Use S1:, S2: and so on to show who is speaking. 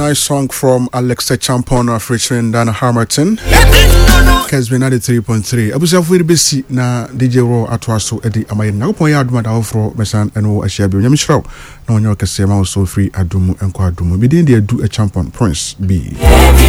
S1: Nice song from Alexa Champon featuring Dana Harmerton. Kesbe 93.3. Abusia fo besi na DJ Raw atwaso edi amaye na opon ya aduma da ofro mesan eno ahia bi onyam hiraw na onyo kese ma so free adumu enko adumu bidin de adu a Champon Prince B.